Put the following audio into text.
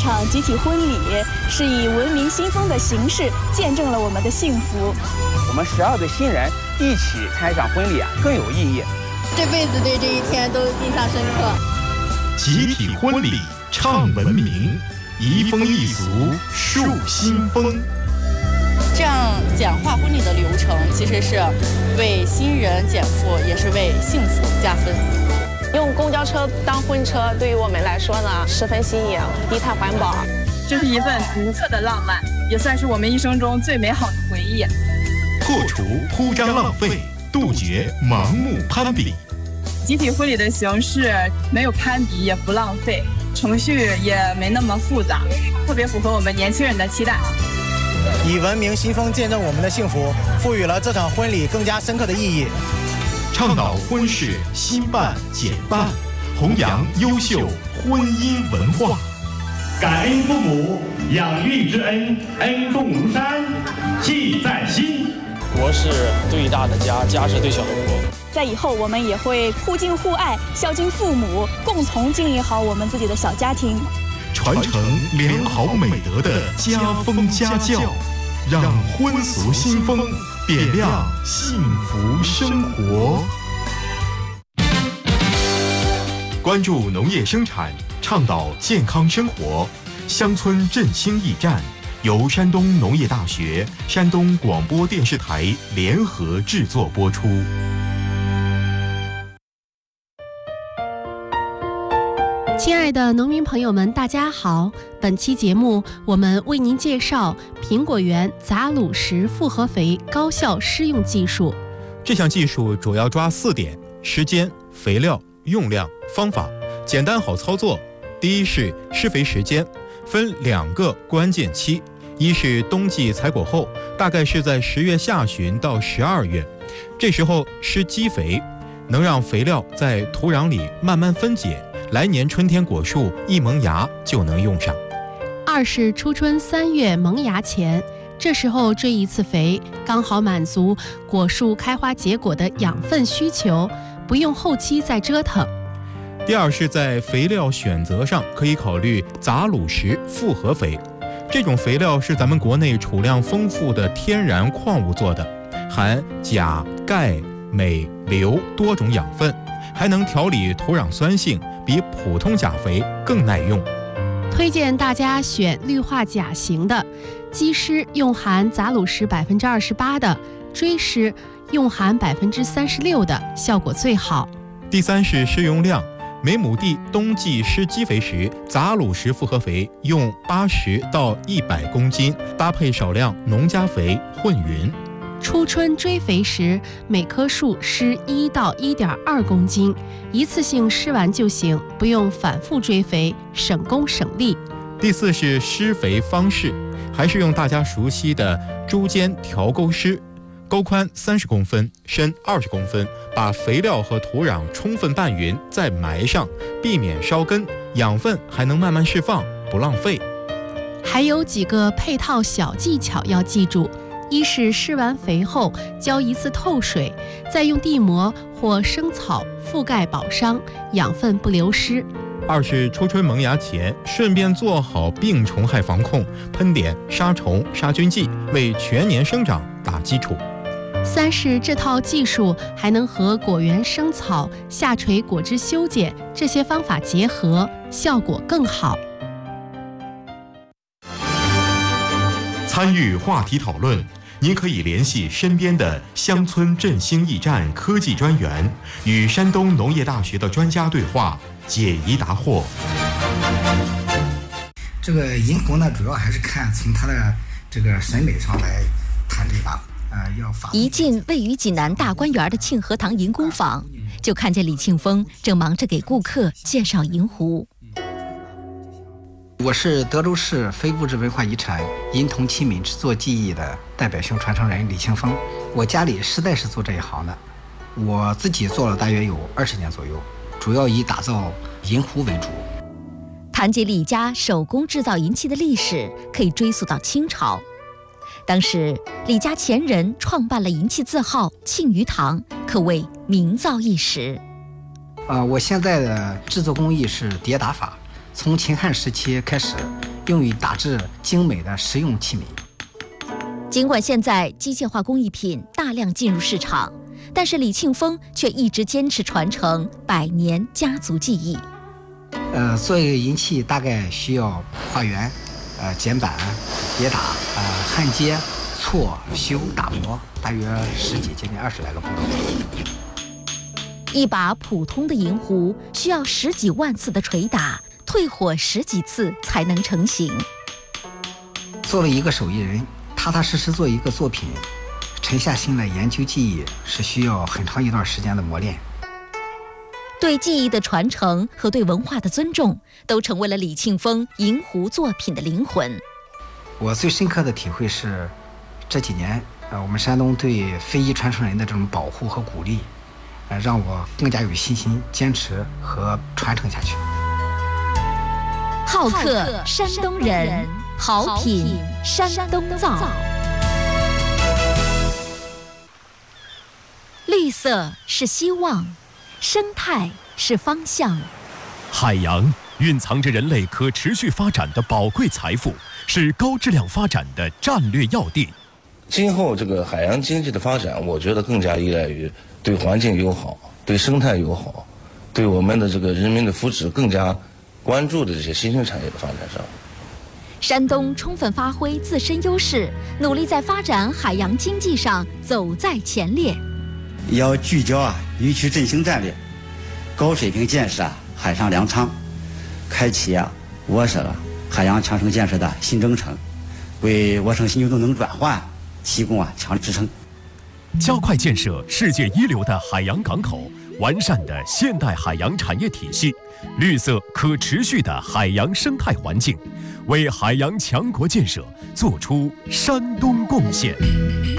场集体婚礼是以文明新风的形式见证了我们的幸福。 我们12对新人一起参一场婚礼更有意义。 这辈子对这一天都印象深刻。 集体婚礼唱文明，移风易俗树新风。 这样简化婚礼的流程，其实是为新人减负，也是为幸福加分。 用公交车当婚车，对于我们来说呢，十分新颖，低碳环保。 这是一份独特的浪漫，也算是我们一生中最美好的回忆。 破除铺张浪费，杜绝盲目攀比。 集体婚礼的形式没有攀比，也不浪费，程序也没那么复杂，特别符合我们年轻人的期待。 以文明新风见证我们的幸福，赋予了这场婚礼更加深刻的意义。 倡导婚事新办简办，弘扬优秀婚姻文化。 感恩父母养育之恩，恩重如山，记在心。 国是最大的家，家是最小的国。 在以后，我们也会互敬互爱，孝敬父母，共同经营好我们自己的小家庭， 传承良好美德的家风家教，让婚俗新风点亮幸福生活。关注农业生产，倡导健康生活，乡村振兴驿站由山东农业大学、山东广播电视台联合制作播出。 亲爱的农民朋友们，大家好！本期节目我们为您介绍苹果园杂卤食复合肥高效施用技术。 这项技术主要抓4点：时间、肥料、用量、方法，简单好操作。第一是施肥时间，分2个关键期，一是冬季采果后，大概是在10月下旬到12月，这时候施基肥，能让肥料在土壤里慢慢分解，来年春天果树一萌芽就能用上。 二是初春3月萌芽前，这时候追一次肥，刚好满足果树开花结果的养分需求，不用后期再折腾。 第二是在肥料选择上可以考虑杂卤食复合肥，这种肥料是咱们国内储量丰富的天然矿物做的，含钾、钙、镁、硫多种养分，还能调理土壤酸性，比普通钾肥更耐用。 推荐大家选氯化钾型的，基施用含杂卤食28%的，追施用含36%的，效果最好。 第三是施用量，每亩地冬季施基肥时，杂卤食复合肥用80到100公斤，搭配少量农家肥混匀。 初春追肥时，每棵树施1到1.2公斤，一次性施完就行，不用反复追肥，省工省力。 第四是施肥方式，还是用大家熟悉的猪肩条沟施，沟宽30公分，深20公分，把肥料和土壤充分拌匀，再埋上，避免烧根，养分还能慢慢释放，不浪费。 还有几个配套小技巧要记住。一是施完肥后浇一次透水，再用地膜或生草覆盖保墒，养分不流失。 二是初春萌芽前顺便做好病虫害防控，喷点杀虫杀菌剂，为全年生长打基础。 三是这套技术还能和果园生草、下垂果枝修剪这些方法结合，效果更好。 参与话题讨论，您可以联系身边的乡村振兴驿站科技专员，与山东农业大学的专家对话，解疑答惑。 这个银狐呢，主要还是看从它的这个审美上来谈这把。 一进位于济南大观园的庆和堂银工坊，就看见李庆峰正忙着给顾客介绍银壶。 我是德州市非物质文化遗产银铜器皿制作技艺的代表性传承人李庆峰。我家里实在是做这一行的，我自己做了大约有20年左右，主要以打造银壶为主。 谈及李家手工制造银器的历史，可以追溯到清朝。当时李家前人创办了银器字号庆余堂，可谓名噪一时。 我现在的制作工艺是叠打法，从秦汉时期开始， 用于打制精美的实用器皿。 尽管现在机械化工艺品大量进入市场，但是李庆峰却一直坚持传承100年家族技艺。 做一个银器大概需要画圆、剪板、别打、焊接、错、修、打磨，大约10几接近20来个步骤。 一把普通的银壶需要10几万次的捶打，退火10几次才能成型。 作为一个手艺人，踏踏实实做一个作品，沉下心来研究技艺，是需要很长一段时间的磨练。 对技艺的传承和对文化的尊重，都成为了李庆峰银壶作品的灵魂。 我最深刻的体会是，这几年我们山东对非遗传承人的这种保护和鼓励，让我更加有信心坚持和传承下去。 好客山东人，好品山东造。绿色是希望，生态是方向。 海洋蕴藏着人类可持续发展的宝贵财富，是高质量发展的战略要地。 今后这个海洋经济的发展，我觉得更加依赖于对环境友好、对生态友好、对我们的这个人民的福祉更加关注的这些新兴产业的发展上。 山东充分发挥自身优势，努力在发展海洋经济上走在前列。 要聚焦渔区振兴战略，高水平建设海上粮仓，开启我省海洋强省建设的新征程，为我省新旧动能转换提供强力支撑。 加快建设世界一流的海洋港口，完善的现代海洋产业体系，绿色可持续的海洋生态环境，为海洋强国建设做出山东贡献。